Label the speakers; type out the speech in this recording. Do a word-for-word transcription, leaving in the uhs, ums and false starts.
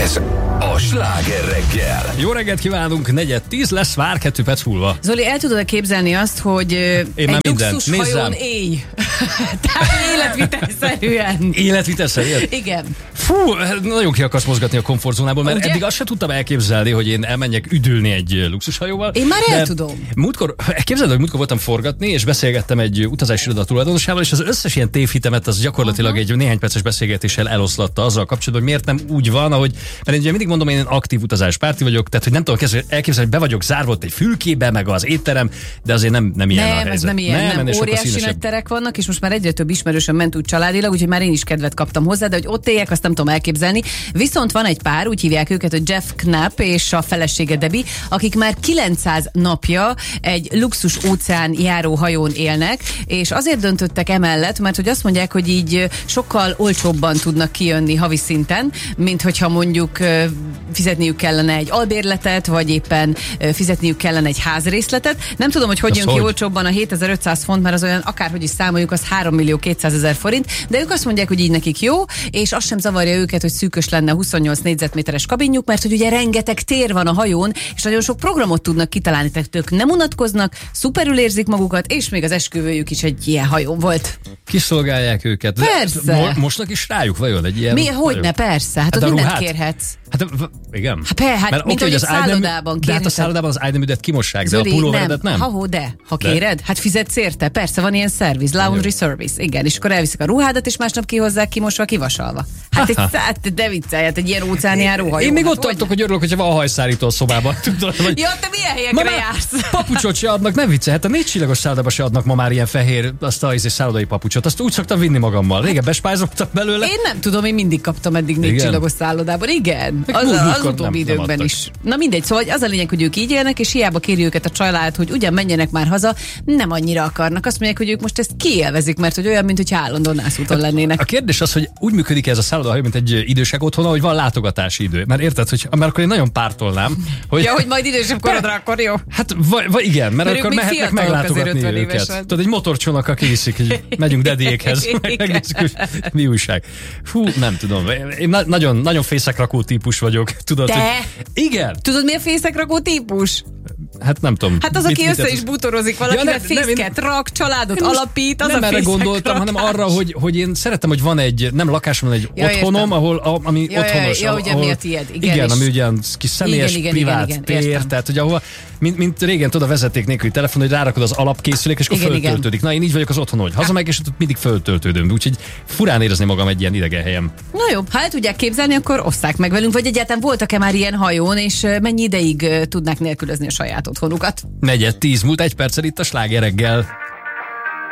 Speaker 1: Ez a Sláger reggel.
Speaker 2: Jó reggelt kívánunk, negyed tíz lesz, vár kettő perc múlva.
Speaker 3: Zoli, el tudod képzelni azt, hogy
Speaker 2: Én
Speaker 3: egy luxus hajón éj? Tehát életvitelszerűen.
Speaker 2: Életvitelszerűen?
Speaker 3: Igen.
Speaker 2: Fú, nagyon ki akarsz mozgatni a komfortzónából, mert
Speaker 3: Ugye?
Speaker 2: eddig azt sem tudtam elképzelni, hogy én elmenjek üdülni egy luxushajóval.
Speaker 3: Én már el tudom.
Speaker 2: Múltkor, képzeld, hogy múltkor voltam forgatni, és beszélgettem egy utazási iroda tulajdonosával, és az összes ilyen tévhitemet az gyakorlatilag uh-huh. egy néhány perces beszélgetéssel eloszlatta azzal kapcsolatban, hogy miért nem úgy van, ahogy, mert én ugye mindig mondom, én aktív utázáspárti vagyok, tehát hogy nem tudom elképzelni, hogy be vagyok zárva ott egy fülkébe, meg az étterem, de azért nem, nem ilyen
Speaker 3: nem,
Speaker 2: a helyzet.
Speaker 3: Ez nem ilyen, nem, nem. Óriási nagy terek vannak, és most már egyre több ismerősöm ment úgy családilag, úgyhogy már én is kedvet kaptam hozzá, de hogy ott éljek, azt nem tudom elképzelni. Viszont van egy pár, úgy hívják őket, hogy Jeff Knapp és a felesége Debbie, akik már kilencszáz napja egy luxus óceán járó hajón élnek, és azért döntöttek emellett, mert hogy azt mondják, hogy így sokkal olcsóbban tudnak kijönni havi szinten, mint hogyha mondjuk fizetniük kellene egy albérletet, vagy éppen fizetniük kellene egy házrészletet. Nem tudom, hogy hogy jön ki olcsóbban a hétezer-ötszáz font, mert az olyan, akárhogy is számoljuk, az három millió kétszázezer forint, de ők azt mondják, hogy így nekik jó, és azt sem zavarja őket, hogy szűkös lenne huszonnyolc négyzetméteres kabinjuk, mert hogy ugye rengeteg tér van a hajón, és nagyon sok programot tudnak kitalálni, tehát ők nem unatkoznak, szuperül érzik magukat, és még az esküvőjük is egy ilyen hajón volt.
Speaker 2: Kiszolgálják őket.
Speaker 3: Persze.
Speaker 2: Mo- mostnak is rájuk vajon egy ilyen...
Speaker 3: Mi, hogyne, persze. Hát, hát ott mindent kérhetsz.
Speaker 2: Hát igen.
Speaker 3: Hát, pe, hát
Speaker 2: mert
Speaker 3: mint
Speaker 2: okay,
Speaker 3: hogy egy szállodában
Speaker 2: de hát a szállodában az ágynöműdet kimossák, Zoli, de a pulóveredet nem.
Speaker 3: Ha, de. Ha de. kéred, hát fizetsz érte. Persze, van ilyen service, laundry service. Igen, és akkor elviszik a ruhádat, és másnap kihozzák kimosva, kivasalva. Hát, egy, hát de viccelj, hát egy ilyen óceánjáró hajó.
Speaker 2: Én még
Speaker 3: hát
Speaker 2: ott tartok, hogy örülök, hogyha van hajszárító a szobában. Tudod, hogy...
Speaker 3: Ja, te milyen helyekre jársz?
Speaker 2: Papucsot se adnak, nem viccelj, hát a négy csillagos szállodában se adnak ma már ilyen fehér, azt a szállodai papucsot. Azt úgy szoktam vinni magammal. Régen bespájzoltam belőle.
Speaker 3: Én nem tudom, én mindig kaptam eddig négy
Speaker 2: Igen?
Speaker 3: csillagos szállodában. Igen. Az, az utóbbi időkben is. Na mindegy, szóval az a lényeg, hogy ők így élnek, és hiába kéri őket a család, hogy ugyan menjenek már haza, nem annyira akarnak. Azt mondják, hogy ők most ezt kiélvezik, mert hogy olyan, mint hogy állandóan nászúton lennének.
Speaker 2: A kérdés az, hogy úgy működik ez a szállodahely, mint egy idősek otthona, hogy van látogatási idő. Mert érted, hogy mert akkor én nagyon pártolnám, hogy
Speaker 3: ja, hogy majd idősebb korodra, akkor jó.
Speaker 2: Hát vagy, vagy igen, mert, mert akkor mehetnek meglátogatni őket. Évesen. Tudod, egy motorcsónakkal kiviszik, hogy megyünk dediékhez, megnézzük, hogy mi újság. Fú, nem tudom. Én na- nagyon, nagyon fészekrakó típus vagyok. Tudod,
Speaker 3: Te?
Speaker 2: Hogy... Igen.
Speaker 3: Tudod, mi a fészekrakó típus?
Speaker 2: Hát nem tudom.
Speaker 3: Hát az, aki mit, össze mit is bútorozik valakivel, ja, fészket nem, rak, családot alapít, az
Speaker 2: nem
Speaker 3: a
Speaker 2: erre gondoltam,
Speaker 3: rakás.
Speaker 2: hanem arra, hogy, hogy én szeretem, hogy van egy, nem lakásom, hanem egy ja, otthonom, értem. ahol, a, ami
Speaker 3: ja,
Speaker 2: otthonos.
Speaker 3: Ja, ugye mi a tiéd. Igen,
Speaker 2: igen ami ugye kis személyes, igen, igen, privát igen, igen, tér, tehát hogy ahol, mint, mint régen tudod a vezeték nélküli telefon, hogy rárakod az alapkészülék, és akkor igen, föltöltődik. Igen. Na, én így vagyok az otthon, hogy hazamegyek, és mindig föltöltődöm. Úgyhogy furán érezni magam egy ilyen idegen helyen.
Speaker 3: Na jó, ha el tudják képzelni, akkor osszák meg velünk, vagy egyáltalán voltak-e már ilyen hajón, és mennyi ideig tudnák nélkülözni a saját otthonukat?
Speaker 2: Negyed tíz múlt egy perccel itt a Sláger reggel.